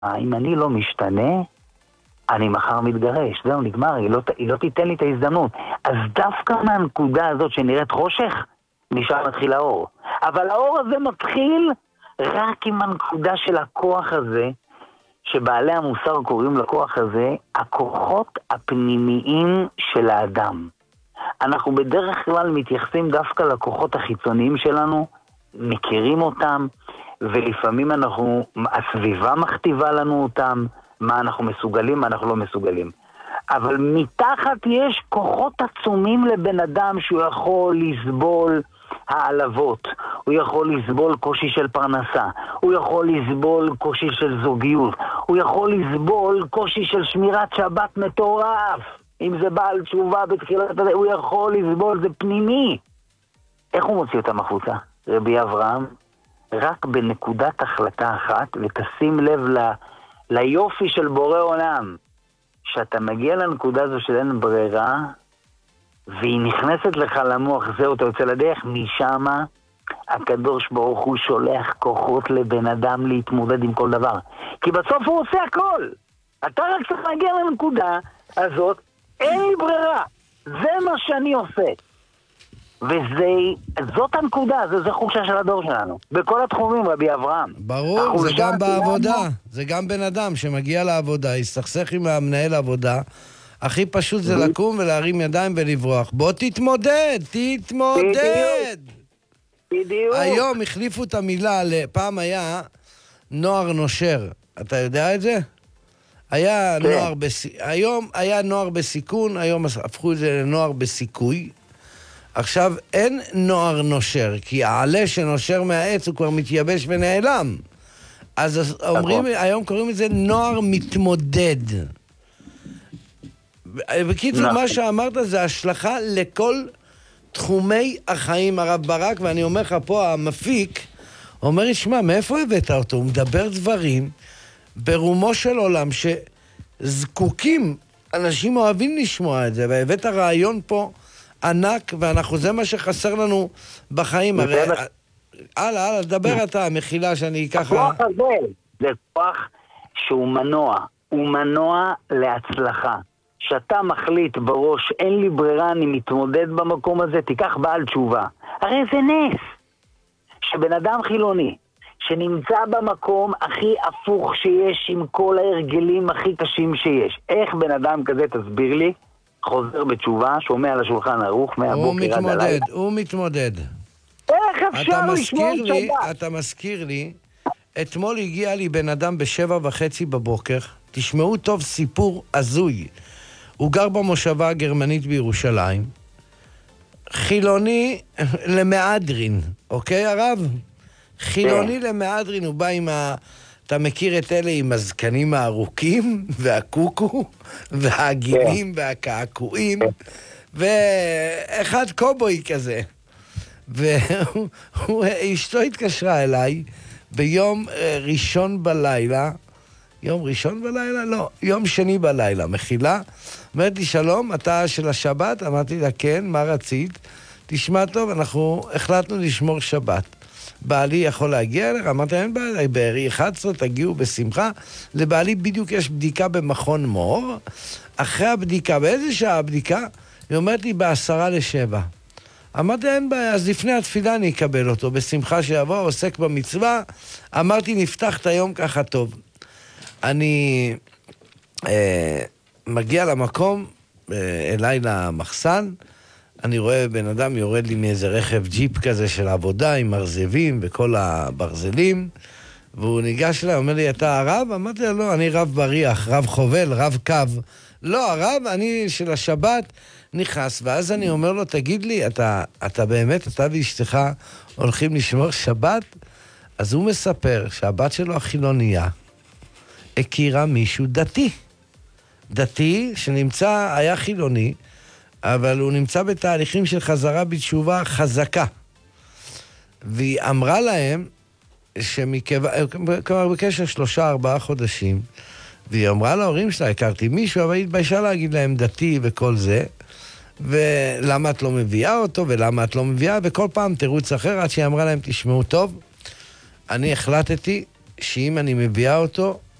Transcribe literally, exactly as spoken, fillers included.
אם אני לא משתנה, אני מחר מתגרש. זהו, נגמר, היא לא, היא לא תיתן לי את ההזדמנות. אז דווקא מהנקודה הזאת שנראית חושך, משם מתחיל האור. אבל האור הזה מתחיל רק עם הנקודה של הכוח הזה, שבעלי המוסר קוראים לכוח הזה, הכוחות הפנימיים של האדם. אנחנו בדרך כלל מתייחסים דווקא לכוחות החיצוניים שלנו, מכירים אותם, ולפעמים אנחנו, הסביבה מכתיבה לנו אותם, מה אנחנו מסוגלים, מה אנחנו לא מסוגלים. אבל מתחת יש כוחות עצומים לבן אדם שהוא יכול לסבול העלבות, הוא יכול לסבול קושי של פרנסה, הוא יכול לסבול קושי של זוגיות, הוא יכול לסבול קושי של שמירת שבת מטורף, אם זה בעל תשובה בתחילת הזה, הוא יכול לסבול, זה פנימי. איך הוא מוציא אותם החוצה? רבי אברהם, רק בנקודת החלטה אחת, ותשים לב ל... ליופי של בורא עולם, שאתה מגיע לנקודה הזו של אין ברירה, והיא נכנסת לך למוח, זהו, אתה יוצא לדרך, משם הקדוש ברוך הוא שולח כוחות לבן אדם להתמודד עם כל דבר. כי בסוף הוא עושה הכל. אתה רק צריך להגיע לנקודה הזאת, אין לי ברירה, זה מה שאני עושה. וזאת הנקודה, זה, זה חולשה של הדור שלנו. בכל התחומים, רבי אברהם. ברור, זה גם בעבודה. זה גם בן אדם שמגיע לעבודה, יסתכסך עם המנהל העבודה, הכי פשוט זה לקום ולהרים ידיים ולברוח. בוא תתמודד, תתמודד. בדיוק. היום החליפו את המילה, פעם היה נוער נושר. אתה יודע את זה? היה נוער בסיכון, היום היה נוער בסיכון, היום הפכו את זה לנוער בסיכוי. עכשיו אין נוער נושר, כי העלה שנושר מהעץ הוא כבר מתייבש ונעלם. אז אומרים, היום קוראים את זה נוער מתמודד. בקיצור, מה שאמרת זה השלכה לכל תחומי החיים, הרב ברק, ואני אומר לך פה, המפיק, אומר לי, שמע, מאיפה הבאת אותו? הוא מדבר דברים ברומו של עולם שזקוקים, אנשים אוהבים לשמוע את זה, והבאת רעיון פה ענק, ואנחנו, זה מה שחסר לנו בחיים. הרי, הלאה, הלאה, דבר אתה, המחילה שאני ככה... הכוח הזה, זה כוח שהוא מנוע, הוא מנוע להצלחה. שאתה מחליט בראש, אין לי ברירה, אני מתמודד במקום הזה, תיקח בעל תשובה. הרי זה נס. שבן אדם חילוני, שנמצא במקום הכי הפוך שיש, עם כל ההרגלים הכי קשים שיש. איך בן אדם כזה, תסביר לי, חוזר בתשובה, שומע על השולחן ערוך מהבוקר עד הלילה. הוא מתמודד. איך אפשר לשמור שבת? אתה מזכיר לי, אתמול הגיע לי בן אדם בשבע וחצי בבוקר, תשמעו טוב סיפור הזוי. הוא גר במושבה הגרמנית בירושלים, חילוני למהדרין, אוקיי הרב? חילוני למהדרין, הוא בא עם ה... אתה מכיר את אלה עם הזקנים הארוכים, והקוקו, והגינים, והקעקועים, ואחד קובוי כזה. ואשתו התקשרה אליי ביום ראשון בלילה, יום ראשון בלילה? לא, יום שני בלילה, מחילה. אומרת לי, שלום, אתה של השבת? אמרתי לה, כן, מה רצית? תשמע טוב, אנחנו החלטנו לשמור שבת. בעלי יכול להגיע אליך? אמרתי, אין בעלי, בערי אחת עשרה תגיעו בשמחה. לבעלי בדיוק יש בדיקה במכון מור. אחרי הבדיקה, באיזה שעה הבדיקה? היא אומרת לי, בעשרה לשבע. אמרתי, אין בעיה, אז לפני התפילה אני אקבל אותו. בשמחה שיבוא, עוסק במצווה. אמרתי, נפתח את היום ככה טוב. אני אה, מגיע למקום, אה, אליי למחסן, אני רואה בן אדם יורד לי מאיזה רכב ג'יפ כזה של עבודה, עם מרזבים וכל הברזלים, והוא ניגש אליי, אומר לי, אתה הרב? אמרתי לו, לא, אני רב בריח, רב חובל, רב קו. לא, הרב, אני של השבת נכנס, ואז אני אומר לו, תגיד לי, אתה, אתה באמת, אתה ואשתך הולכים לשמור שבת? אז הוא מספר שהבת שלו החילוניה, הכירה מישהו דתי. דתי שנמצא, היה חילוני, אבל הוא נמצא בתהליכים של חזרה בתשובה חזקה. והיא אמרה להם, כלומר בקשר שלושה, ארבעה חודשים, והיא אמרה להורים שלה, הכרתי מישהו, אבל היא התביישה להגיד להם דתי וכל זה, ולמה את לא מביאה אותו, ולמה את לא מביאה, וכל פעם תירוץ אחר, עד שהיא אמרה להם, תשמעו טוב, אני החלטתי שאם אני מביאה אותו,